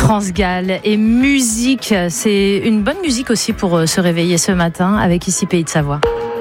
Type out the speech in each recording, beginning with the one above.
France Gall et musique, c'est une bonne musique aussi pour se réveiller ce matin avec Ici Pays de Savoie.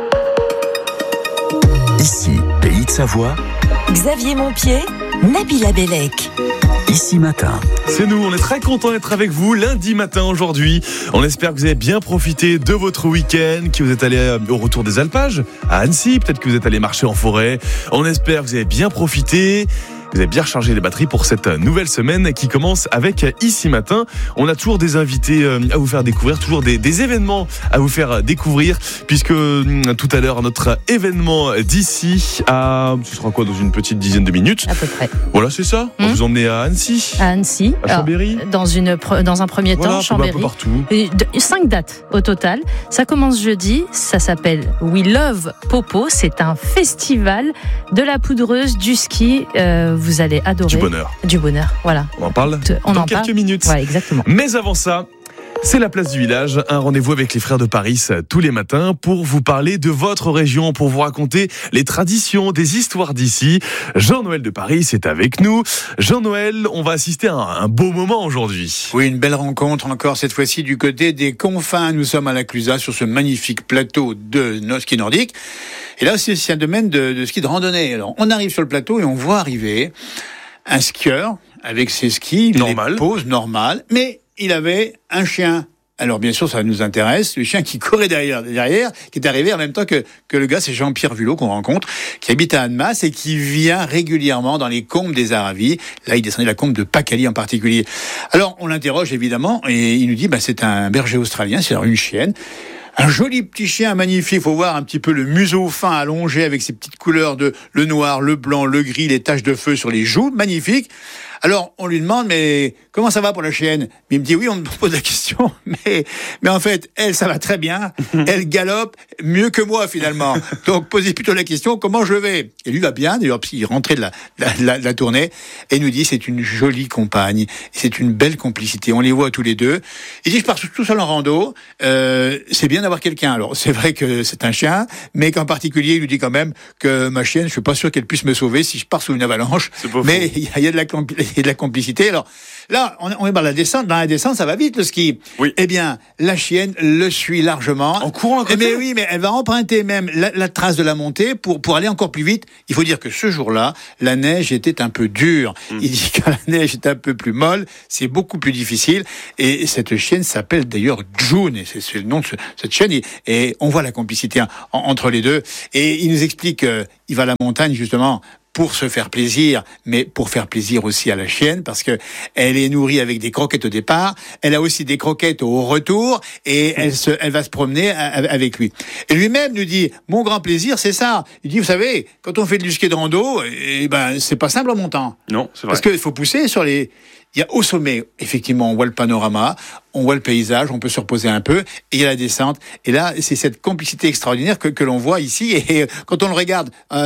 Ici Pays de Savoie. Xavier Montpied, Nabila Bellec. Ici Matin. C'est nous, on est très content d'être avec vous lundi matin aujourd'hui. On espère que vous avez bien profité de votre week-end, que vous êtes allé au retour des alpages à Annecy, peut-être que vous êtes allé marcher en forêt. On espère que vous avez bien profité. Vous avez bien rechargé les batteries pour cette nouvelle semaine qui commence avec Ici Matin. On a toujours des invités à vous faire découvrir, toujours des événements à vous faire découvrir, puisque tout à l'heure, notre événement d'ici ce sera quoi, dans une petite dizaine de minutes? À peu près. Voilà, c'est ça. On va vous emmener à Annecy. À Annecy. À Chambéry. Dans un premier temps, Chambéry. Un peu partout. 5 dates au total. Ça commence jeudi. Ça s'appelle We Love Popo. C'est un festival de la poudreuse, du ski. Vous allez adorer. Du bonheur, voilà. On en parle dans quelques minutes. Ouais, exactement. Mais avant ça, c'est la place du village, un rendez-vous avec les frères de Paris tous les matins pour vous parler de votre région, pour vous raconter les traditions, des histoires d'ici. Jean-Noël de Paris est avec nous. Jean-Noël, on va assister à un beau moment aujourd'hui. Oui, une belle rencontre encore, cette fois-ci du côté des confins. Nous sommes à la Clusaz, sur ce magnifique plateau de ski nordique. Et là, c'est un domaine de ski de randonnée. Alors, on arrive sur le plateau et on voit arriver un skieur avec ses skis, normal, les poses normales, mais il avait un chien. Alors bien sûr, ça nous intéresse, le chien qui courait derrière, qui est arrivé en même temps que le gars, c'est Jean-Pierre Vulot qu'on rencontre, qui habite à Annemasse et qui vient régulièrement dans les combes des Aravis. Là, il descendait la combe de Pacali en particulier. Alors, on l'interroge évidemment et il nous dit, c'est un berger australien, c'est une chienne. Un joli petit chien magnifique, faut voir un petit peu le museau fin allongé avec ses petites couleurs le noir, le blanc, le gris, les taches de feu sur les joues, magnifique. Alors, on lui demande, mais comment ça va pour la chienne? Il me dit, oui, on me pose la question, mais en fait, elle, ça va très bien. Elle galope mieux que moi, finalement. Donc, posez plutôt la question, comment je vais? Et lui va bien, d'ailleurs, parce qu'il rentrait de la tournée, et il nous dit, c'est une jolie compagne, c'est une belle complicité. On les voit tous les deux. Il dit, je pars tout seul en rando, c'est bien d'avoir quelqu'un. Alors, c'est vrai que c'est un chien, mais qu'en particulier, il lui dit quand même que ma chienne, je suis pas sûr qu'elle puisse me sauver si je pars sous une avalanche. Mais il y a de la complicité. Alors là, on est dans la descente. Dans la descente, ça va vite le ski. Oui. Eh bien, la chienne le suit largement. En courant à côté. Mais oui, mais elle va emprunter même la trace de la montée pour aller encore plus vite. Il faut dire que ce jour-là, la neige était un peu dure. Il dit que la neige est un peu plus molle. C'est beaucoup plus difficile. Et cette chienne s'appelle d'ailleurs June. Et c'est le nom de cette chienne. Et on voit la complicité entre les deux. Et il nous explique qu'il va à la montagne justement pour se faire plaisir, mais pour faire plaisir aussi à la chienne, parce que elle est nourrie avec des croquettes au départ, elle a aussi des croquettes au retour, et elle va se promener avec lui. Et lui-même nous dit, mon grand plaisir, c'est ça. Il dit, vous savez, quand on fait du ski de rando, c'est pas simple en montant. Non, c'est vrai. Parce qu'il faut pousser sur les... Il y a au sommet, effectivement, on voit le panorama, on voit le paysage, on peut se reposer un peu, et il y a la descente. Et là, c'est cette complicité extraordinaire que l'on voit ici. Et quand on le regarde,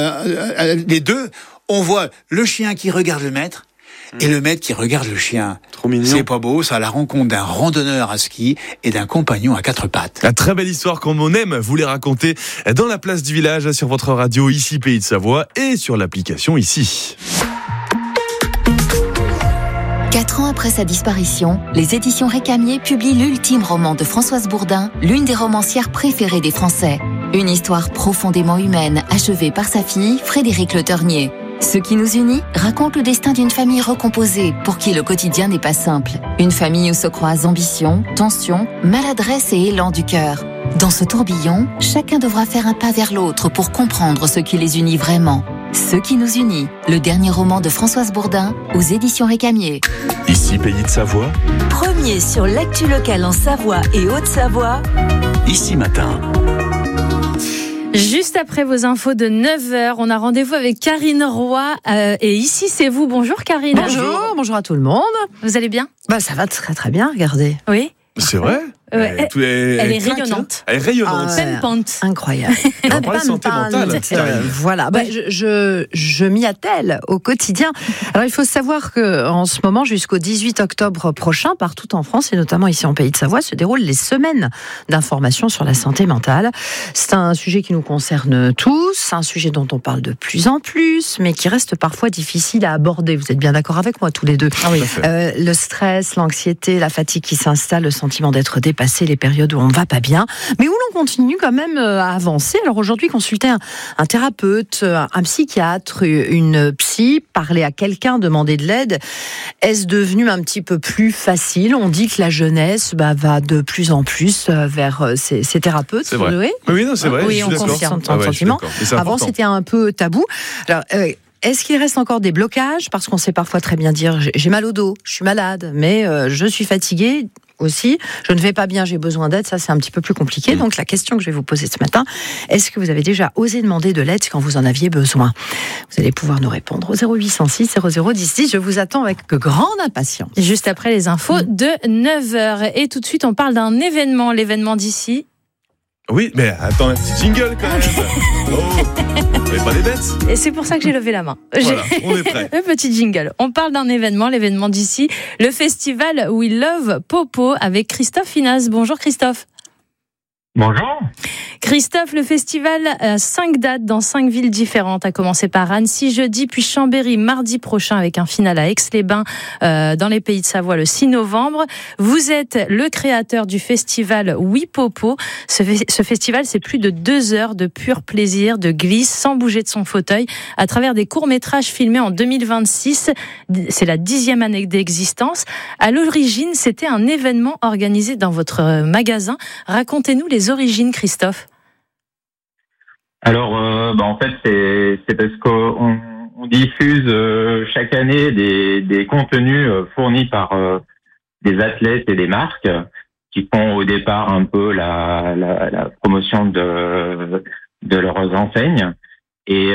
les deux, on voit le chien qui regarde le maître, et le maître qui regarde le chien. Trop mignon. C'est pas beau, ça, la rencontre d'un randonneur à ski et d'un compagnon à 4 pattes. La très belle histoire comme on aime vous les raconter dans la place du village, sur votre radio Ici Pays de Savoie et sur l'application Ici. 4 ans après sa disparition, les éditions Récamier publient l'ultime roman de Françoise Bourdin, l'une des romancières préférées des Français. Une histoire profondément humaine, achevée par sa fille, Frédérique Le Ternier. Ce qui nous unit raconte le destin d'une famille recomposée, pour qui le quotidien n'est pas simple. Une famille où se croisent ambition, tension, maladresse et élan du cœur. Dans ce tourbillon, chacun devra faire un pas vers l'autre pour comprendre ce qui les unit vraiment. Ce qui nous unit, le dernier roman de Françoise Bourdin, aux éditions Récamier. Ici Pays de Savoie. Premier sur l'actu locale en Savoie et Haute-Savoie. Ici Matin. Juste après vos infos de 9h, on a rendez-vous avec Karine Roy. Et ici, c'est vous. Bonjour Karine. Bonjour à tout le monde. Vous allez bien? Ça va très très bien, regardez. Oui. C'est vrai? Elle est rayonnante. Elle est rayonnante. Pimpante. Incroyable. On va parler santé mentale. Voilà. Je m'y attelle au quotidien. Alors, il faut savoir qu'en ce moment, jusqu'au 18 octobre prochain, partout en France, et notamment ici en Pays de Savoie, se déroulent les semaines d'information sur la santé mentale. C'est un sujet qui nous concerne tous, un sujet dont on parle de plus en plus, mais qui reste parfois difficile à aborder. Vous êtes bien d'accord avec moi, tous les deux. Ah oui. Le stress, l'anxiété, la fatigue qui s'installe, le sentiment d'être dépassé, les périodes où on ne va pas bien, mais où l'on continue quand même à avancer. Alors aujourd'hui, consulter un thérapeute, un psychiatre, une psy, parler à quelqu'un, demander de l'aide, est-ce devenu un petit peu plus facile? On dit que la jeunesse va de plus en plus vers ces thérapeutes. C'est vrai. Oui, non, c'est vrai. Oui, on confirme ton sentiment. Avant, c'était un peu tabou. Alors, est-ce qu'il reste encore des blocages? Parce qu'on sait parfois très bien dire j'ai mal au dos, je suis malade, mais je suis fatigué aussi, je ne vais pas bien, j'ai besoin d'aide. Ça, c'est un petit peu plus compliqué. Donc, la question que je vais vous poser ce matin, est-ce que vous avez déjà osé demander de l'aide quand vous en aviez besoin? Vous allez pouvoir nous répondre au 0806 00 10 10. Je vous attends avec grande impatience. Juste après les infos de 9h. Et tout de suite, on parle d'un événement, l'événement d'ici. Oui, mais attends, un petit jingle quand même. Oh, mais pas des bêtes. Et c'est pour ça que j'ai levé la main. Voilà, on est prêt. Le petit jingle. On parle d'un événement, l'événement d'ici, le festival We Love Popo avec Christophe Finas. Bonjour Christophe. Bonjour. Christophe, le festival a 5 dates dans 5 villes différentes, à commencer par Annecy jeudi, puis Chambéry mardi prochain avec un final à Aix-les-Bains dans les Pays de Savoie le 6 novembre. Vous êtes le créateur du festival We Popo. Ce festival, c'est plus de 2 heures de pur plaisir, de glisse, sans bouger de son fauteuil, à travers des courts-métrages filmés en 2026. C'est la 10e année d'existence. À l'origine, c'était un événement organisé dans votre magasin. Racontez-nous les origines, Christophe. Alors, en fait, c'est parce qu'on diffuse chaque année des contenus fournis par des athlètes et des marques qui font au départ un peu la promotion de leurs enseignes. Et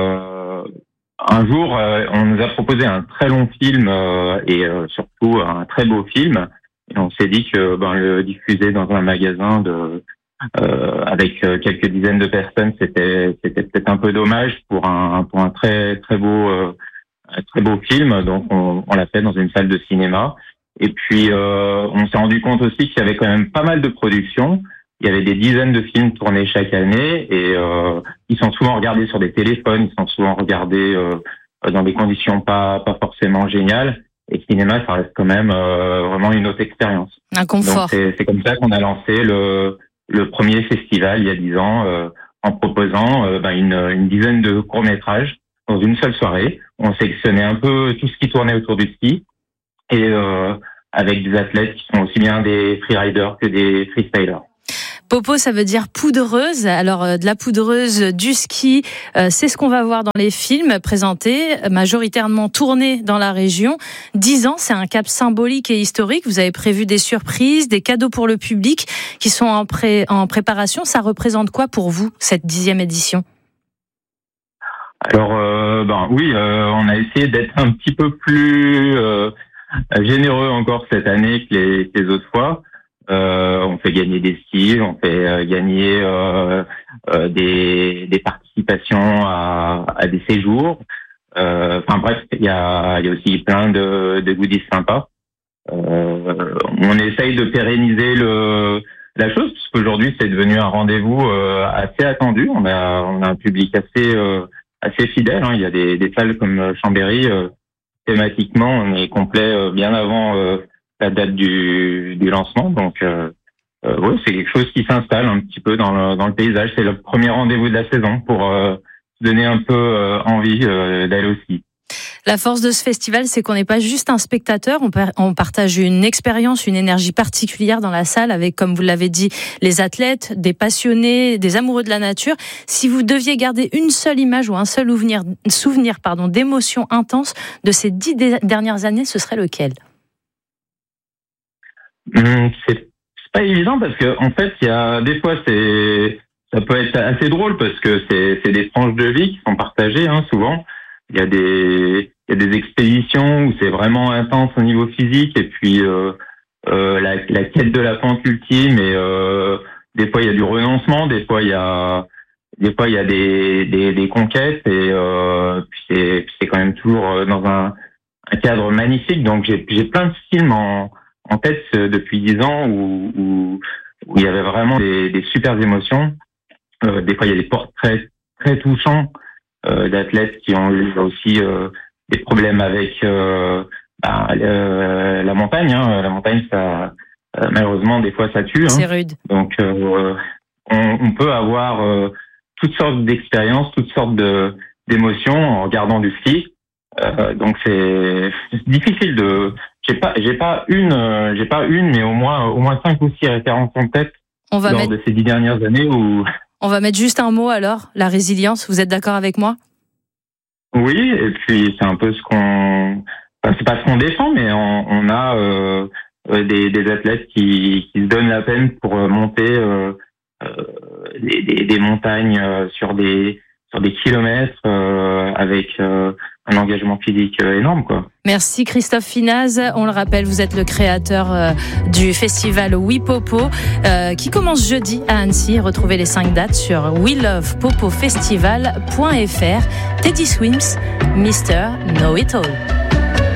un jour, on nous a proposé un très long film et surtout un très beau film. Et on s'est dit que le diffuser dans un magasin avec quelques dizaines de personnes, c'était peut-être un peu dommage pour un très très beau film. Donc on l'a fait dans une salle de cinéma. Et puis on s'est rendu compte aussi qu'il y avait quand même pas mal de productions. Il y avait des dizaines de films tournés chaque année et ils sont souvent regardés sur des téléphones, ils sont souvent regardés dans des conditions pas forcément géniales. Et cinéma, ça reste quand même vraiment une autre expérience. Un confort. Donc c'est comme ça qu'on a lancé le premier festival il y a 10 ans en proposant une dizaine de courts-métrages dans une seule soirée. On sélectionnait un peu tout ce qui tournait autour du ski et avec des athlètes qui sont aussi bien des freeriders que des freestylers. Popo, ça veut dire poudreuse. Alors, de la poudreuse, du ski, c'est ce qu'on va voir dans les films présentés, majoritairement tournés dans la région. 10 ans, c'est un cap symbolique et historique. Vous avez prévu des surprises, des cadeaux pour le public qui sont en préparation. Ça représente quoi pour vous, cette 10e édition ? Alors, on a essayé d'être un petit peu plus généreux encore cette année que les autres fois. On fait gagner des skis, on fait gagner des participations à des séjours. Bref, il y a aussi plein de goodies sympas. On essaye de pérenniser la chose, puisqu'aujourd'hui c'est devenu un rendez-vous assez attendu. On a un public assez fidèle. Il y a des salles comme Chambéry. Thématiquement, on est complet bien avant la date du lancement. Donc, c'est quelque chose qui s'installe un petit peu dans le paysage. C'est le premier rendez-vous de la saison pour donner un peu envie d'aller au ski. La force de ce festival, c'est qu'on n'est pas juste un spectateur, on partage une expérience, une énergie particulière dans la salle avec, comme vous l'avez dit, les athlètes, des passionnés, des amoureux de la nature. Si vous deviez garder une seule image ou un seul souvenir d'émotions intenses de ces 10 dernières années, ce serait lequel ? C'est pas évident parce que en fait, il y a des fois ça peut être assez drôle parce que c'est des tranches de vie qui sont partagées souvent. Il y a des expéditions où c'est vraiment intense au niveau physique et puis la quête de la pente ultime, et des fois il y a du renoncement, des fois il y a des conquêtes, et puis c'est quand même toujours dans un cadre magnifique. Donc j'ai plein de films en tête depuis 10 ans où il y avait vraiment des super émotions. Des fois il y a des portraits très touchants d'athlètes qui ont eu aussi des problèmes avec la montagne. La montagne, ça malheureusement des fois ça tue. C'est rude. Donc on peut avoir toutes sortes d'expériences, toutes sortes d'émotions en regardant du ski. Donc c'est difficile de. J'ai pas une, mais au moins 5 ou 6 références en tête de ces 10 dernières années où. On va mettre juste un mot alors, la résilience. Vous êtes d'accord avec moi ? Oui, et puis c'est un peu ce qu'on. Enfin, c'est pas ce qu'on défend, mais on a des athlètes qui se donnent la peine pour monter des montagnes sur des kilomètres avec un engagement physique énorme, quoi. Merci Christophe Finaz. On le rappelle, vous êtes le créateur du festival Oui Popo qui commence jeudi à Annecy. Retrouvez les 5 dates sur welovepopofestival.fr. Teddy Swims, Mr. Know It All.